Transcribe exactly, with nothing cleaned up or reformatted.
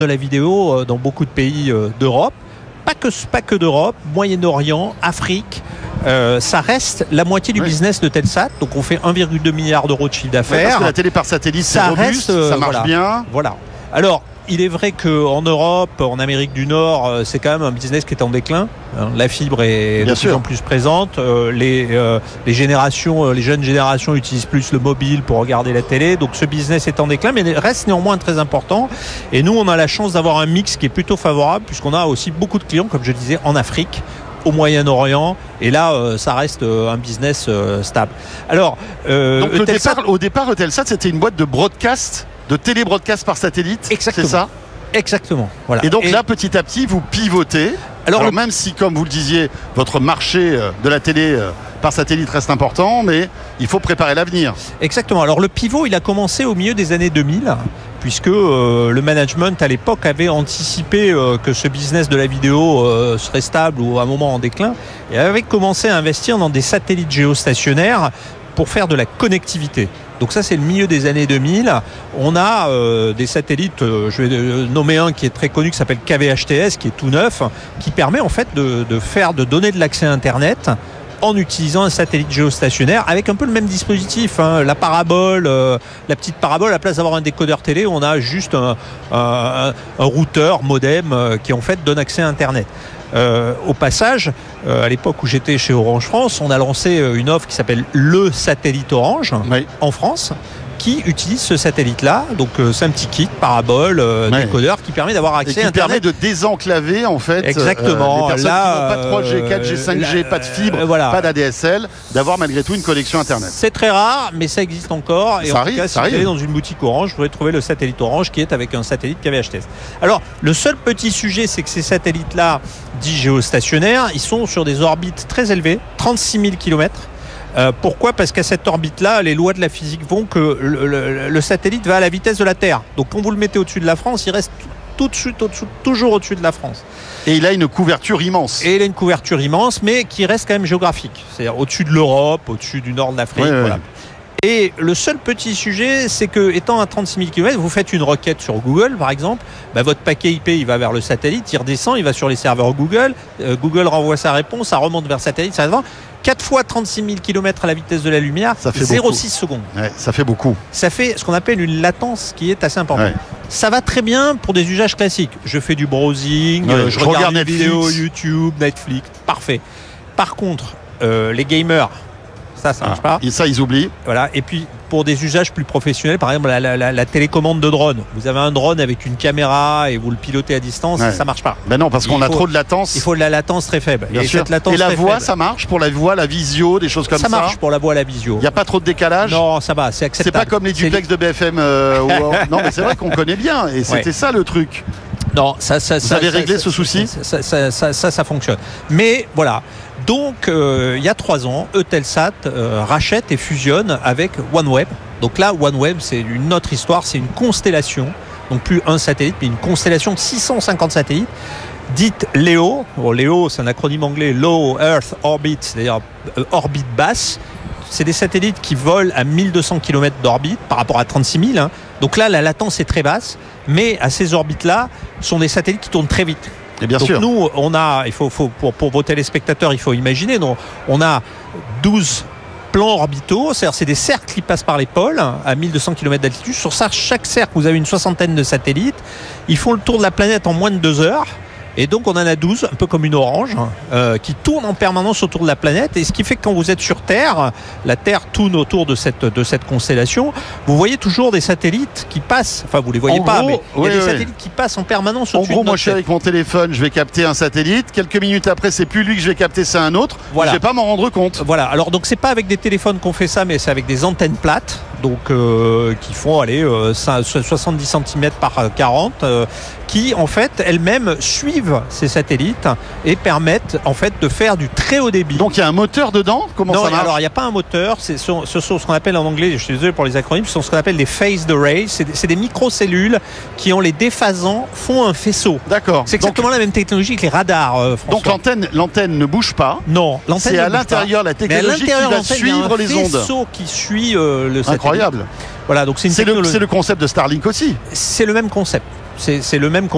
de la vidéo dans beaucoup de pays d'Europe, pas que, pas que d'Europe, Moyen-Orient, Afrique. Euh, ça reste la moitié du oui. business de Telsat, donc on fait un virgule deux milliard d'euros de chiffre d'affaires. Ouais, parce que la télé par satellite, c'est ça robuste, reste, euh, ça marche voilà, bien. Voilà. Alors, il est vrai qu'en Europe, en Amérique du Nord, c'est quand même un business qui est en déclin. La fibre est bien de sûr. plus en plus présente. Les, euh, les générations, les jeunes générations utilisent plus le mobile pour regarder la télé. Donc ce business est en déclin, mais reste néanmoins très important. Et nous, on a la chance d'avoir un mix qui est plutôt favorable, puisqu'on a aussi beaucoup de clients, comme je disais, en Afrique, au Moyen-Orient, et là euh, ça reste euh, un business euh, stable. Alors, euh, donc le Telsat... départ, au départ, Eutelsat, c'était une boîte de broadcast, de télé-broadcast par satellite. Exactement. C'est ça ? Exactement. Voilà. Et donc et... là, petit à petit, vous pivotez. Alors, Alors le... même si, comme vous le disiez, votre marché de la télé par satellite reste important, mais il faut préparer l'avenir. Exactement. Alors le pivot, il a commencé au milieu des années deux mille, puisque euh, le management à l'époque avait anticipé euh, que ce business de la vidéo euh, serait stable ou à un moment en déclin, et avait commencé à investir dans des satellites géostationnaires pour faire de la connectivité. Donc ça, c'est le milieu des années deux mille. On a euh, des satellites, euh, je vais euh, nommer un qui est très connu, qui s'appelle K V H T S, qui est tout neuf, qui permet en fait de, de faire, de donner de l'accès à Internet en utilisant un satellite géostationnaire avec un peu le même dispositif, hein, la parabole, euh, la petite parabole, à la place d'avoir un décodeur télé, on a juste un, un, un routeur modem euh, qui en fait donne accès à Internet. Euh, au passage, euh, à l'époque où j'étais chez Orange France, on a lancé une offre qui s'appelle le satellite Orange oui. en France, qui utilise ce satellite-là. Donc euh, c'est un petit kit parabole, euh, ouais. décodeur qui permet d'avoir accès et qui à Internet. permet de désenclaver en fait. Exactement. Euh, les personnes là, qui n'ont pas de trois G, quatre G, cinq G, là, pas de fibre, euh, voilà. pas d'A D S L, d'avoir malgré tout une connexion Internet. C'est très rare, mais ça existe encore. Et ça en arrive, tout cas, si ça vous arrive. allez dans une boutique Orange, vous pourrez trouver le satellite Orange qui est avec un satellite K V H T S. Alors, le seul petit sujet, c'est que ces satellites-là, dits géostationnaires, ils sont sur des orbites très élevées, trente-six mille kilomètres. Euh, pourquoi ? Parce qu'à cette orbite-là, les lois de la physique vont que le, le, le satellite va à la vitesse de la Terre. Donc quand vous le mettez au-dessus de la France, il reste tout de suite, au-dessus, toujours au-dessus de la France. Et il a une couverture immense. Et il a une couverture immense, mais qui reste quand même géographique. C'est-à-dire au-dessus de l'Europe, au-dessus du nord de l'Afrique. Ouais, voilà. ouais. Et le seul petit sujet, c'est que, étant à trente-six mille kilomètres, vous faites une requête sur Google, par exemple, bah, votre paquet I P, il va vers le satellite, il redescend, il va sur les serveurs Google, euh, Google renvoie sa réponse, ça remonte vers le satellite, ça va quatre fois trente-six mille kilomètres à la vitesse de la lumière, zéro virgule six secondes. Ouais, ça fait beaucoup. Ça fait ce qu'on appelle une latence qui est assez importante. Ouais. Ça va très bien pour des usages classiques. Je fais du browsing, ouais, euh, je, je regarde, regarde des vidéos YouTube, Netflix, parfait. Par contre, euh, les gamers, ça, ça marche ah, pas. Et ça, ils oublient. Voilà. Et puis, pour des usages plus professionnels, par exemple, la, la, la, la télécommande de drone. Vous avez un drone avec une caméra et vous le pilotez à distance, ouais. ça marche pas. Ben non, parce qu'on a trop de latence. Il faut de la latence très faible. Bien et sûr. Cette latence et la très voix, faible. ça marche pour la voix, la visio, des choses comme ça. Ça marche pour la voix, la visio. Il n'y a pas trop de décalage. Non, ça va, c'est acceptable. C'est pas comme les duplex de B F M. Euh, où... non, mais c'est vrai qu'on connaît bien. Et c'était ouais. ça le truc. Non, ça, ça, Vous ça, avez ça, réglé ça, ce souci ça ça, ça, ça, ça, ça fonctionne. Mais voilà. Donc, euh, il y a trois ans, Eutelsat euh, rachète et fusionne avec OneWeb. Donc là, OneWeb, c'est une autre histoire, c'est une constellation. Donc plus un satellite, mais une constellation de six cent cinquante satellites, dite LEO. Bon, LEO, c'est un acronyme anglais, Low Earth Orbit, c'est-à-dire euh, orbite basse. C'est des satellites qui volent à mille deux cents kilomètres d'orbite par rapport à trente-six mille. Hein. Donc là, la latence est très basse, mais à ces orbites-là, sont des satellites qui tournent très vite. Et bien Donc sûr. nous, on a, il faut, faut pour, pour vos téléspectateurs, il faut imaginer, donc, on a douze plans orbitaux, c'est-à-dire c'est des cercles qui passent par les pôles à mille deux cents kilomètres d'altitude. Sur ça, chaque cercle, vous avez une soixantaine de satellites. Ils font le tour de la planète en moins de deux heures. Et donc on en a douze, un peu comme une orange, euh, qui tourne en permanence autour de la planète. Et ce qui fait que quand vous êtes sur Terre, la Terre tourne autour de cette, de cette constellation, vous voyez toujours des satellites qui passent, enfin vous les voyez en pas, gros, mais il y a oui, des oui. satellites qui passent en permanence en au-dessus gros, de moi notre je suis tête. avec mon téléphone, je vais capter un satellite. Quelques minutes après, c'est plus lui que je vais capter, c'est un autre. Voilà. Je vais pas m'en rendre compte. Voilà. Alors donc c'est pas avec des téléphones qu'on fait ça, mais c'est avec des antennes plates, donc euh, qui font aller euh, soixante-dix centimètres par quarante, euh, qui en fait elles-mêmes suivent ces satellites et permettent en fait de faire du très haut débit. Donc il y a un moteur dedans. Comment non, ça marche? Alors il n'y a pas un moteur. C'est ce sont ce qu'on appelle en anglais, je suis désolé pour les acronymes, ce sont ce qu'on appelle des phased arrays. C'est des, c'est des microcellules qui, en les déphasant, font un faisceau. D'accord. C'est exactement donc, la même technologie que les radars. Euh, donc l'antenne, l'antenne ne bouge pas. Non, l'antenne. C'est à l'intérieur la technologie qui va suivre les ondes. Il y a un faisceau qui suit euh, le satellite. Incroyable. Voilà, donc c'est une c'est technologie. le, c'est le concept de Starlink aussi. C'est le même concept. C'est, c'est le même concept.